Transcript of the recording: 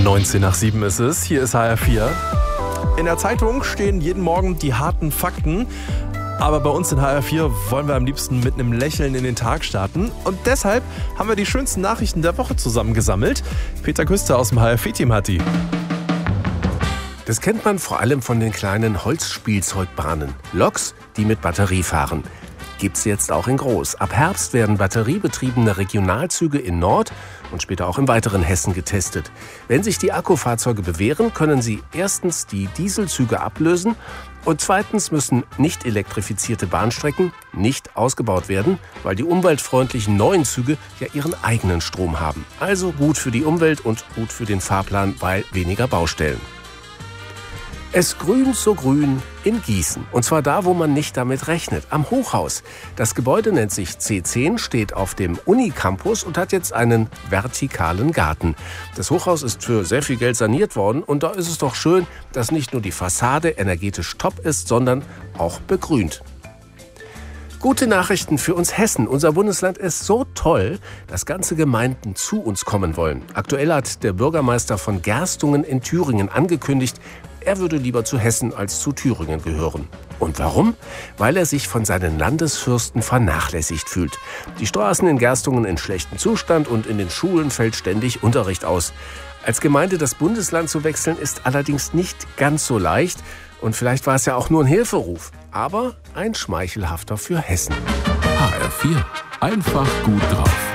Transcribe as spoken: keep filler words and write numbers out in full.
neunzehn nach sieben ist es. Hier ist H R vier. In der Zeitung stehen jeden Morgen die harten Fakten. Aber bei uns in H R vier wollen wir am liebsten mit einem Lächeln in den Tag starten. Und deshalb haben wir die schönsten Nachrichten der Woche zusammengesammelt. Peter Küster aus dem H R vier-Team hat die. Das kennt man vor allem von den kleinen Holzspielzeugbahnen. Loks, die mit Batterie fahren. Gibt's jetzt auch in groß. Ab Herbst werden batteriebetriebene Regionalzüge in Nord- und später auch im weiteren Hessen getestet. Wenn sich die Akkufahrzeuge bewähren, können sie erstens die Dieselzüge ablösen und zweitens müssen nicht elektrifizierte Bahnstrecken nicht ausgebaut werden, weil die umweltfreundlichen neuen Züge ja ihren eigenen Strom haben. Also gut für die Umwelt und gut für den Fahrplan, weil weniger Baustellen. Es grünt so grün in Gießen. Und zwar da, wo man nicht damit rechnet, am Hochhaus. Das Gebäude nennt sich C zehn, steht auf dem Unicampus und hat jetzt einen vertikalen Garten. Das Hochhaus ist für sehr viel Geld saniert worden und da ist es doch schön, dass nicht nur die Fassade energetisch top ist, sondern auch begrünt. Gute Nachrichten für uns Hessen. Unser Bundesland ist so toll, dass ganze Gemeinden zu uns kommen wollen. Aktuell hat der Bürgermeister von Gerstungen in Thüringen angekündigt, er würde lieber zu Hessen als zu Thüringen gehören. Und warum? Weil er sich von seinen Landesfürsten vernachlässigt fühlt. Die Straßen in Gerstungen in schlechtem Zustand und in den Schulen fällt ständig Unterricht aus. Als Gemeinde das Bundesland zu wechseln ist allerdings nicht ganz so leicht. Und vielleicht war es ja auch nur ein Hilferuf. Aber ein schmeichelhafter für Hessen. H R vier. Einfach gut drauf.